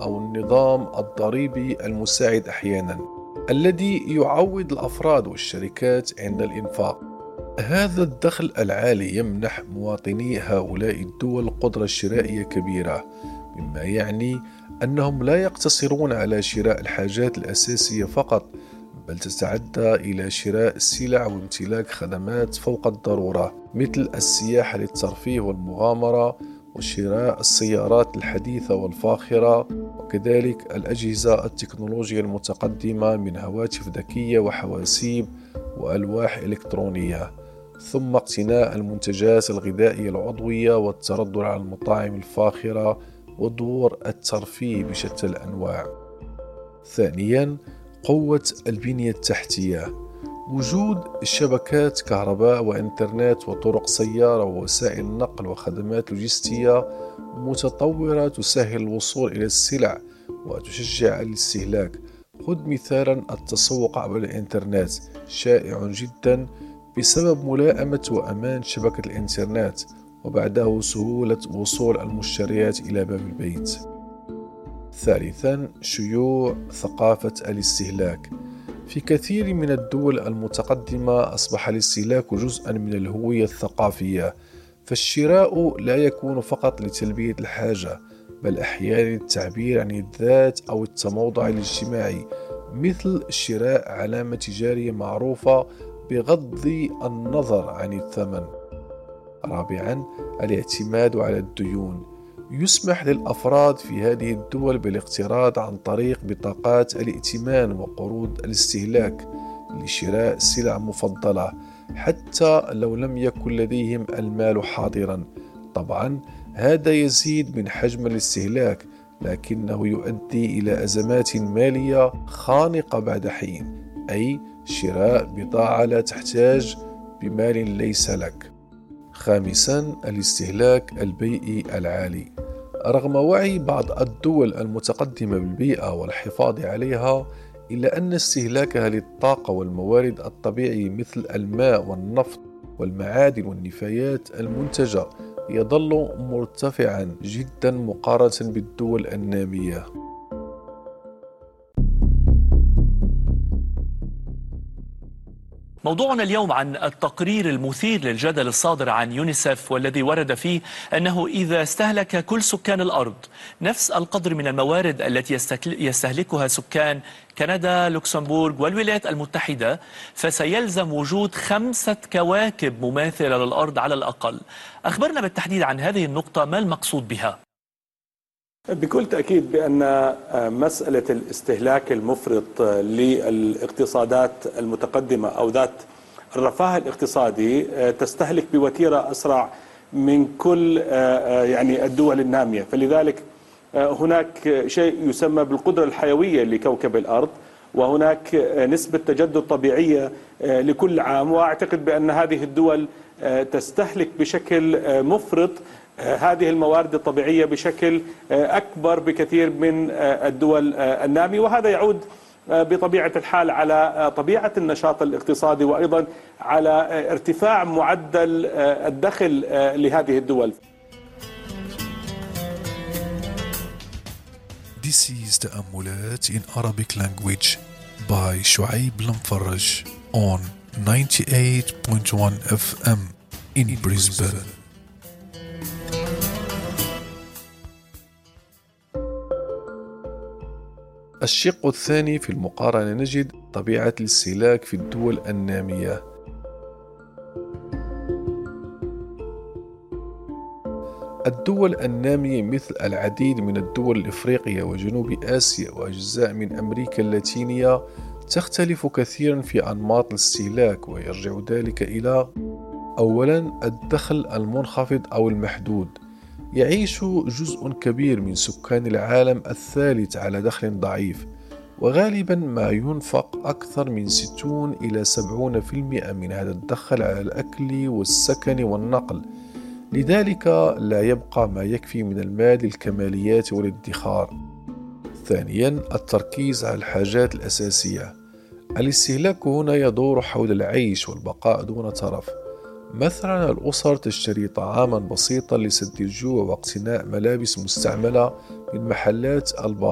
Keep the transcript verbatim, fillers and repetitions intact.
أو النظام الضريبي المساعد أحيانا، الذي يعوض الأفراد والشركات عند الإنفاق. هذا الدخل العالي يمنح مواطني هؤلاء الدول قدرة شرائية كبيرة، مما يعني أنهم لا يقتصرون على شراء الحاجات الأساسية فقط، بل تتعدى إلى شراء السلع وامتلاك خدمات فوق الضرورة مثل السياحة للترفيه والمغامرة، وشراء السيارات الحديثة والفاخرة، وكذلك الأجهزة التكنولوجيا المتقدمة من هواتف ذكية وحواسيب وألواح إلكترونية، ثم اقتناء المنتجات الغذائية العضوية والتردد على المطاعم الفاخرة ودور الترفيه بشتى الأنواع. ثانياً، قوة البنية التحتية. وجود شبكات كهرباء وإنترنت وطرق سيارة ووسائل نقل وخدمات لوجستية متطورة تسهل الوصول إلى السلع وتشجع على الاستهلاك. خذ مثالا التسوق عبر الإنترنت شائع جدا بسبب ملائمة وأمان شبكة الإنترنت، وبعده سهولة وصول المشتريات إلى باب البيت. ثالثا، شيوع ثقافة الاستهلاك. في كثير من الدول المتقدمة أصبح الاستهلاك جزءا من الهوية الثقافية، فالشراء لا يكون فقط لتلبية الحاجة، بل أحيانا للتعبير عن الذات أو التموضع الاجتماعي، مثل شراء علامة تجارية معروفة بغض النظر عن الثمن. رابعا، الاعتماد على الديون. يسمح للأفراد في هذه الدول بالاقتراض عن طريق بطاقات الائتمان وقروض الاستهلاك لشراء سلع مفضلة، حتى لو لم يكن لديهم المال حاضرا. طبعا هذا يزيد من حجم الاستهلاك، لكنه يؤدي إلى أزمات مالية خانقة بعد حين، أي شراء بضاعة لا تحتاج بمال ليس لك. خامسا، الاستهلاك البيئي العالي. رغم وعي بعض الدول المتقدمة بالبيئة والحفاظ عليها، إلا أن استهلاكها للطاقة والموارد الطبيعية مثل الماء والنفط والمعادن والنفايات المنتجة يظل مرتفعا جدا مقارنة بالدول النامية. موضوعنا اليوم عن التقرير المثير للجدل الصادر عن يونيسف، والذي ورد فيه أنه إذا استهلك كل سكان الأرض نفس القدر من الموارد التي يستهلكها سكان كندا، لوكسمبورغ والولايات المتحدة، فسيلزم وجود خمسة كواكب مماثلة للأرض على الأقل. أخبرنا بالتحديد عن هذه النقطة، ما المقصود بها؟ بكل تأكيد بأن مسألة الاستهلاك المفرط للاقتصادات المتقدمة أو ذات الرفاه الاقتصادي تستهلك بوتيرة أسرع من كل يعني الدول النامية، فلذلك هناك شيء يسمى بالقدرة الحيوية لكوكب الأرض، وهناك نسبة تجدد طبيعية لكل عام، وأعتقد بأن هذه الدول تستهلك بشكل مفرط هذه الموارد الطبيعية بشكل أكبر بكثير من الدول النامية، وهذا يعود بطبيعة الحال على طبيعة النشاط الاقتصادي وأيضا على ارتفاع معدل الدخل لهذه الدول. This is تأملات in Arabic language by شعيب المفرج on ninety-eight point one F M in Brisbane. الشق الثاني في المقارنة نجد طبيعة الاستهلاك في الدول النامية. الدول النامية مثل العديد من الدول الإفريقية وجنوب آسيا وأجزاء من أمريكا اللاتينية تختلف كثيرا في أنماط الاستهلاك، ويرجع ذلك إلى: أولا، الدخل المنخفض أو المحدود. يعيش جزء كبير من سكان العالم الثالث على دخل ضعيف، وغالبا ما ينفق أكثر من ستين إلى سبعين بالمئة من هذا الدخل على الأكل والسكن والنقل، لذلك لا يبقى ما يكفي من المال للكماليات والادخار. ثانيا، التركيز على الحاجات الأساسية. الاستهلاك هنا يدور حول العيش والبقاء دون ترف. مثلا الأسر تشتري طعاما بسيطا لسد الجوع واقتناء ملابس مستعملة من محلات الباطنة